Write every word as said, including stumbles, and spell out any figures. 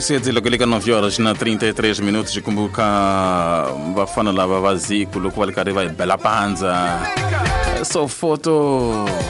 sete loko leka nove horas na trinta e três minutos de kumbuka vafana lava vaziko loko va ri karhi va hi bela pandza so photo